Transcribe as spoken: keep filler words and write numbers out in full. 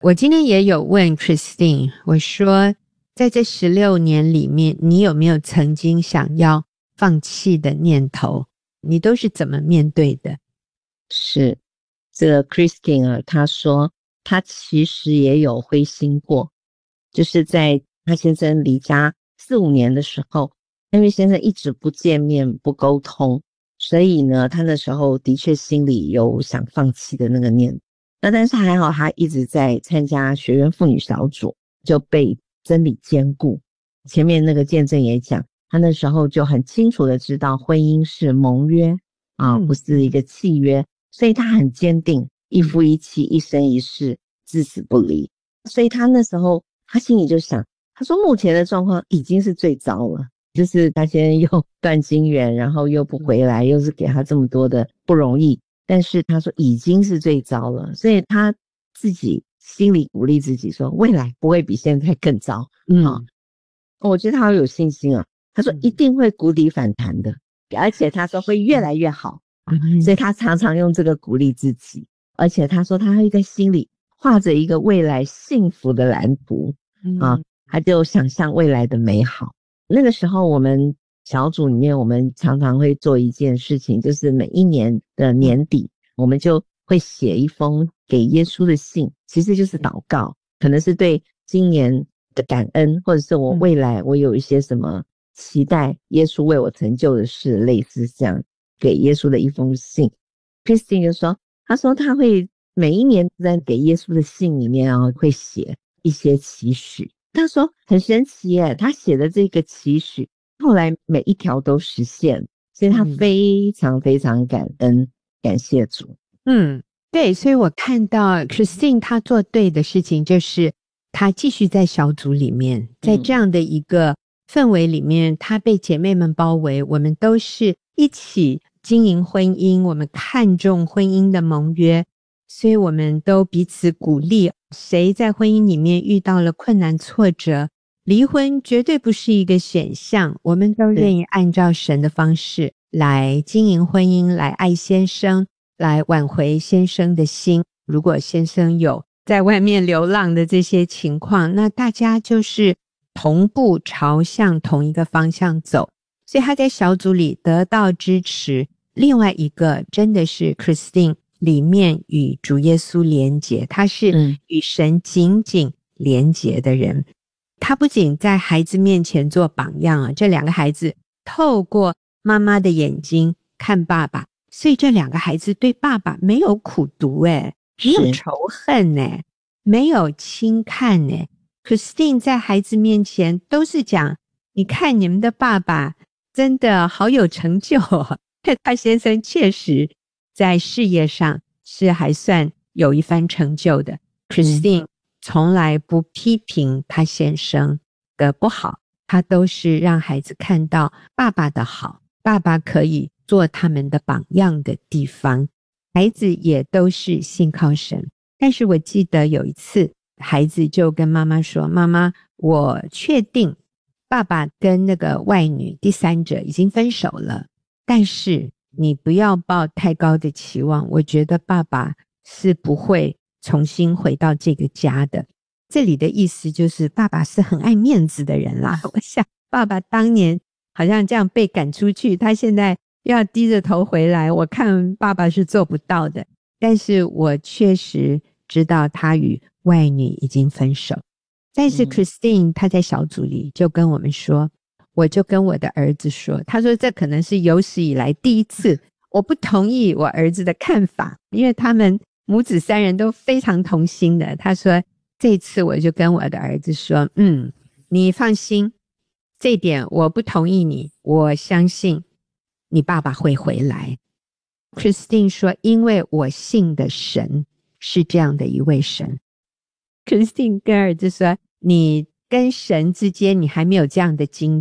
我今天也有问 Christine， 我说在这十六年里面，你有没有曾经想要放弃的念头？你都是怎么面对的？ 是，这个 Christine 啊，她说她其实也有灰心过，就是在她先生离家四五年的时候，因为先生一直不见面不沟通，所以呢，她那时候的确心里有想放弃的那个念头。那但是还好，她一直在参加学员妇女小组，就被真理坚固。前面那个见证也讲，她那时候就很清楚的知道婚姻是盟约啊，不是一个契约，所以她很坚定，一夫一妻，一生一世，至死不离。所以她那时候，她心里就想，她说目前的状况已经是最糟了，就是她先又断金源，然后又不回来，又是给她这么多的不容易。但是他说已经是最糟了，所以他自己心里鼓励自己说未来不会比现在更糟。嗯、哦，我觉得他好有信心啊，他说一定会谷底反弹的，而且他说会越来越好、嗯、所以他常常用这个鼓励自己，而且他说他会在心里画着一个未来幸福的蓝图、嗯、啊，他就想象未来的美好。那个时候我们小组里面，我们常常会做一件事情，就是每一年的年底，我们就会写一封给耶稣的信，其实就是祷告，可能是对今年的感恩，或者是我未来我有一些什么期待耶稣为我成就的事，类似这样给耶稣的一封信。 Christine 就说，他说他会每一年在给耶稣的信里面啊，会写一些期许。他说很神奇耶，他写的这个期许后来每一条都实现，所以他非常非常感恩、嗯、感谢主。 嗯，对，所以我看到 Christine 她做对的事情，就是她继续在小组里面，在这样的一个氛围里面，她被姐妹们包围，我们都是一起经营婚姻，我们看重婚姻的盟约，所以我们都彼此鼓励，谁在婚姻里面遇到了困难挫折，离婚绝对不是一个选项，我们都愿意按照神的方式来经营婚姻，来爱先生，来挽回先生的心。如果先生有在外面流浪的这些情况，那大家就是同步朝向同一个方向走。所以他在小组里得到支持。另外一个真的是 Christine 里面与主耶稣连结，他是与神紧紧连结的人、嗯他不仅在孩子面前做榜样啊，这两个孩子透过妈妈的眼睛看爸爸，所以这两个孩子对爸爸没有苦毒诶，没有仇恨诶，没有轻看诶。Christine 在孩子面前都是讲，你看你们的爸爸真的好有成就哦，他先生确实在事业上是还算有一番成就的。Christine、嗯从来不批评他先生的不好，他都是让孩子看到爸爸的好，爸爸可以做他们的榜样的地方，孩子也都是信靠神。但是我记得有一次，孩子就跟妈妈说，妈妈，我确定爸爸跟那个外女第三者已经分手了，但是你不要抱太高的期望，我觉得爸爸是不会重新回到这个家的。这里的意思就是爸爸是很爱面子的人啦，我想爸爸当年好像这样被赶出去，他现在要低着头回来，我看爸爸是做不到的。但是我确实知道他与外女已经分手。但是 Christine 她在小组里就跟我们说，我就跟我的儿子说，他说这可能是有史以来第一次我不同意我儿子的看法，因为他们母子三人都非常同心的。他说这次我就跟我的儿子说，嗯，你放心，这点我不同意你，我相信你爸爸会回来。 Christine 说，因为我信的神是这样的一位神。 Christine 跟儿子说，你跟神之间你还没有这样的经历，